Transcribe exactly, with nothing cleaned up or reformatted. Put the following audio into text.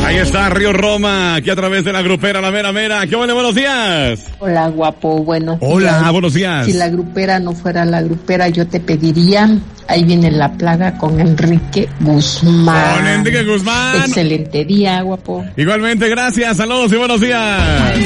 Ahí está Río Roma, aquí a través de la grupera La Mera Mera. ¿Qué bueno? Buenos días. Hola, guapo, buenos Hola, días. buenos días. Si la grupera no fuera la grupera, yo te pediría, ahí viene la plaga con Enrique Guzmán. Con Enrique Guzmán. Excelente día, guapo. Igualmente, gracias, saludos y buenos días.